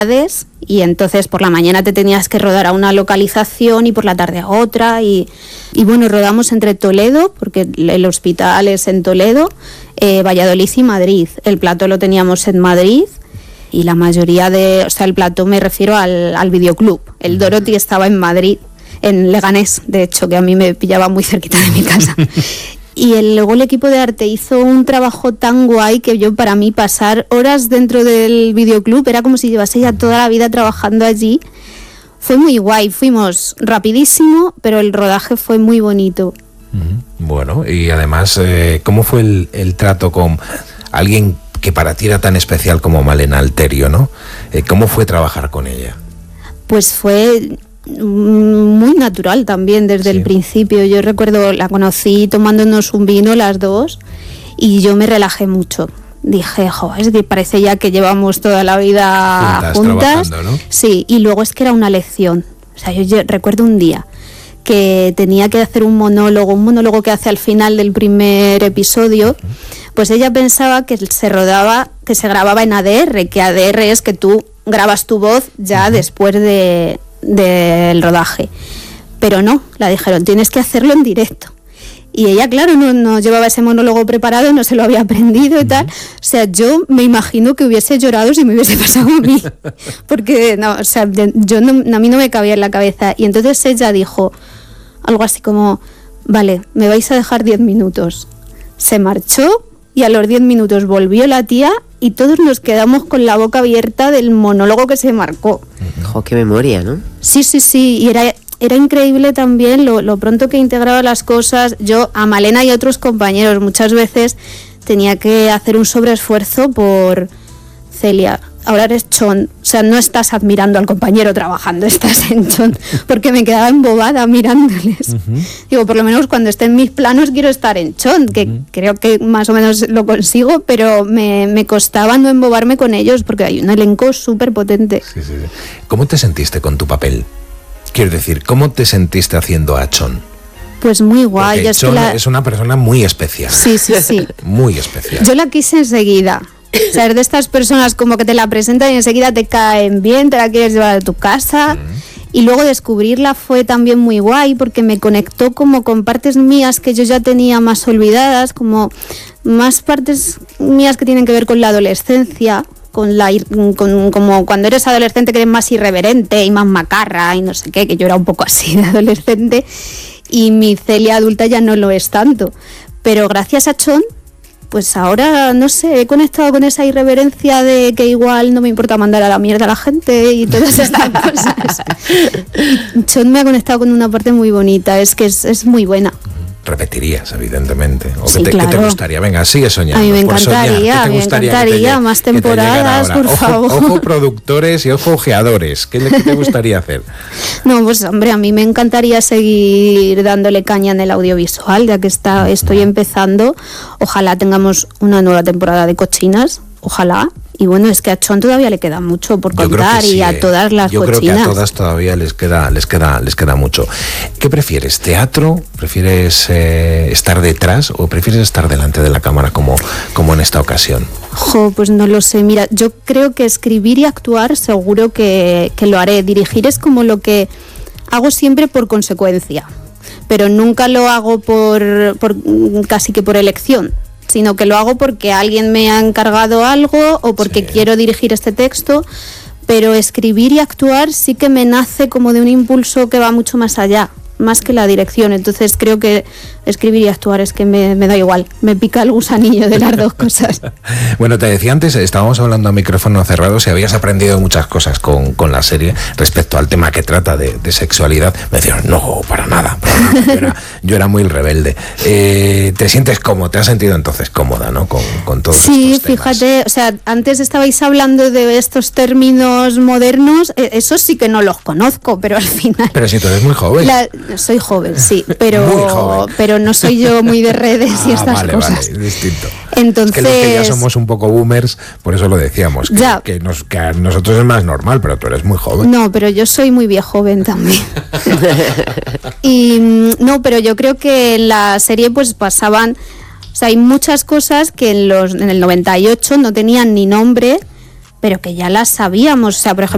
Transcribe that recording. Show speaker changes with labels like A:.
A: y entonces por la mañana te tenías que rodar a una localización y por la tarde a otra y bueno, rodamos entre Toledo, porque el hospital es en Toledo, Valladolid y Madrid. El plató lo teníamos en Madrid y la mayoría el plató me refiero al videoclub. El Dorothy estaba en Madrid, en Leganés, de hecho, que a mí me pillaba muy cerquita de mi casa. Y luego el equipo de arte hizo un trabajo tan guay que para mí pasar horas dentro del videoclub era como si llevase ya toda la vida trabajando allí. Fue muy guay, fuimos rapidísimo, pero el rodaje fue muy bonito.
B: Bueno, y además, ¿cómo fue el trato con alguien que para ti era tan especial como Malena Alterio, ¿no? ¿Cómo fue trabajar con ella?
A: Pues fue muy natural también desde el principio. Yo recuerdo, la conocí tomándonos un vino las dos y yo me relajé mucho. Dije, es que parece ya que llevamos toda la vida juntas.
B: ¿No?
A: Sí, y luego es que era una lección. O sea, yo recuerdo un día que tenía que hacer un monólogo que hace al final del primer episodio. Pues ella pensaba que se grababa en ADR, que ADR es que tú grabas tu voz ya después del rodaje, pero no, la dijeron, tienes que hacerlo en directo. Y ella, claro, no llevaba ese monólogo preparado, no se lo había aprendido y tal. O sea, yo me imagino que hubiese llorado si me hubiese pasado a mí, porque a mí no me cabía en la cabeza. Y entonces ella dijo algo así como, vale, me vais a dejar 10 minutos. Se marchó y a los 10 minutos volvió la tía y todos nos quedamos con la boca abierta del monólogo que se marcó.
C: ¡Qué memoria!, ¿no?
A: Sí, y era increíble también lo pronto que integraba las cosas. Yo, a Malena y a otros compañeros, muchas veces tenía que hacer un sobreesfuerzo por Celia. Ahora eres Chon, o sea, no estás admirando al compañero trabajando, estás en Chon, porque me quedaba embobada mirándoles. Digo, por lo menos cuando esté en mis planos quiero estar en Chon, que creo que más o menos lo consigo, pero me costaba no embobarme con ellos, porque hay un elenco súper potente.
B: Sí. ¿Cómo te sentiste con tu papel? Quiero decir, ¿cómo te sentiste haciendo a Chon?
A: Pues muy guay.
B: Chon es una persona muy especial.
A: Sí.
B: Muy especial.
A: Yo la quise enseguida. O sea, es de estas personas como que te la presentan y enseguida te caen bien, te la quieres llevar a tu casa. Y luego descubrirla fue también muy guay porque me conectó como con partes mías que yo ya tenía más olvidadas, como más partes mías que tienen que ver con la adolescencia, como cuando eres adolescente que eres más irreverente y más macarra y no sé qué, que yo era un poco así de adolescente y mi Celia adulta ya no lo es tanto. Pero gracias a Chon, pues ahora, no sé, he conectado con esa irreverencia de que igual no me importa mandar a la mierda a la gente y todas estas cosas. Chon me ha conectado con una parte muy bonita, es que es muy buena.
B: Repetirías, evidentemente. ¿O
A: sí,
B: qué te gustaría? Venga, sigue soñando.
A: A mí me encantaría más temporadas, por favor.
B: Ojo productores y ojo ojeadores. ¿Qué te gustaría hacer?
A: No, pues hombre, a mí me encantaría seguir dándole caña en el audiovisual, ya que estoy empezando. Ojalá tengamos una nueva temporada de Cochinas, ojalá. Y bueno, es que a Chon todavía le queda mucho por contar y a todas las cochinas.
B: Yo creo que a todas todavía les queda mucho. ¿Qué prefieres? ¿Teatro? ¿Prefieres estar detrás o prefieres estar delante de la cámara como en esta ocasión?
A: Pues no lo sé. Mira, yo creo que escribir y actuar seguro que lo haré. Dirigir es como lo que hago siempre por consecuencia, pero nunca lo hago por casi que por elección, sino que lo hago porque alguien me ha encargado algo o porque quiero dirigir este texto, pero escribir y actuar sí que me nace como de un impulso que va mucho más allá, más que la dirección. Entonces creo que escribir y actuar es que me da igual, me pica el gusanillo de las dos cosas.
B: Bueno, te decía antes, estábamos hablando a micrófono cerrado, si habías aprendido muchas cosas con la serie respecto al tema que trata de sexualidad. Me decían, no, para nada. Yo era muy rebelde. ¿Te sientes cómodo? ¿Te has sentido entonces cómoda, no? Con todos estos temas. Sí,
A: fíjate, o sea, antes estabais hablando de estos términos modernos, esos sí que no los conozco, pero al final...
B: Pero si tú eres muy joven.
A: Soy joven, sí, pero...
B: Muy joven.
A: Pero no soy yo muy de redes y estas cosas.
B: Vale, distinto.
A: Entonces,
B: es que los que ya somos un poco boomers, por eso lo decíamos, que a nosotros es más normal, pero tú eres muy joven.
A: No, pero yo soy muy viejoven también. Y no, pero yo creo que en la serie pues pasaban, o sea, hay muchas cosas que en el 98 no tenían ni nombre, pero que ya las sabíamos. O sea, por ejemplo,